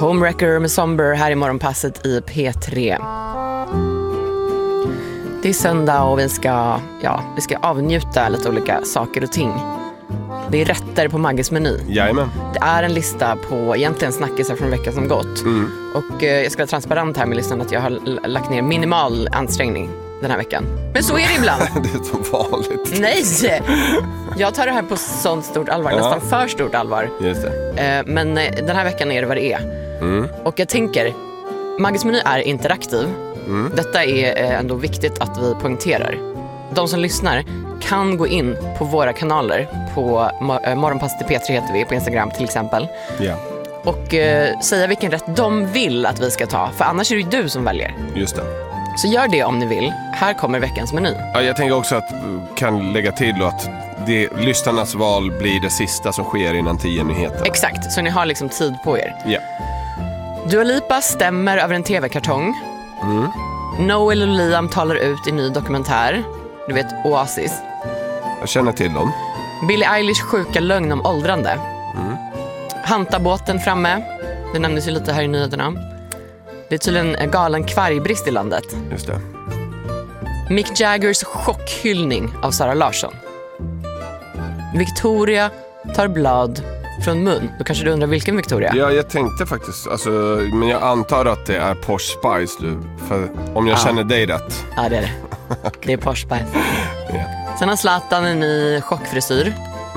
Homewrecker med Somber här i morgonpasset i P3. Det är söndag och vi ska avnjuta lite olika saker och ting. Det är rätter på Magges meny. Jajamän. Det är en lista på egentligen snackisar från veckan som gått. Och jag ska vara transparent här med listan att jag har lagt ner minimal ansträngning den här veckan. Men så är det ibland. Det är som vanligt. Nej! Jag tar det här på sånt stort allvar, nästan för stort allvar. Just det. Men den här veckan är det vad det är. Och jag tänker, Magges meny är interaktiv. Detta är ändå viktigt att vi poängterar. De som lyssnar kan gå in på våra kanaler på Morgonpasset i P3 heter vi på Instagram till exempel. Ja. Och säga vilken rätt de vill att vi ska ta. För annars är det ju du som väljer. Just det. Så gör det om ni vill. Här kommer veckans meny. Ja, jag tänker också att kan lägga till då att lyssnarnas val blir det sista som sker innan 10 nyheter. Exakt, så ni har liksom tid på er. Ja. Dua Lipa stämmer över en tv-kartong. Noel och Liam talar ut i ny dokumentär. Du vet, Oasis. Jag känner till dem. Billie Eilish sjuka lögn om åldrande. Hantabåten framme. Det nämndes ju lite här i nyheterna. Det är tydligen galen kvargbrist i landet. Just det. Mick Jaggers chockhyllning av Sara Larsson. Victoria tar blad från mun. Då kanske du undrar vilken Victoria? Ja, jag tänkte faktiskt, men jag antar att det är Posh Spice du. För om jag känner dig rätt. Ja, det är det. Det är Posh Spice. Sen har Zlatan en ny chockfrisyr.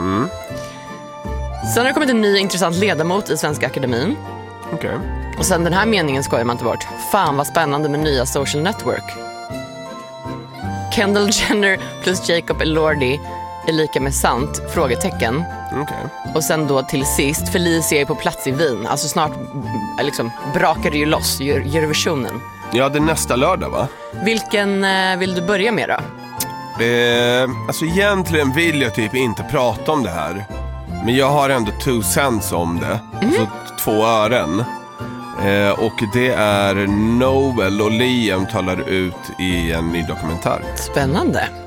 Sen har det kommit en ny intressant ledamot i Svenska Akademin. Okej. Och sen den här meningen skojar man inte bort. Fan vad spännande med nya social network. Kendall Jenner plus Jacob Elordi är lika med sant? Frågetecken. Okej. Och sen då till sist, Felicia är på plats i Wien. Alltså snart liksom brakar det ju loss, Eurovisionen. Ja, det är nästa lördag va? Vilken vill du börja med då? Alltså egentligen vill jag typ inte prata om det här. Men jag har ändå 2 cents om det. Så 2 ören. Och det är Noel och Liam talar ut i en ny dokumentär. Spännande.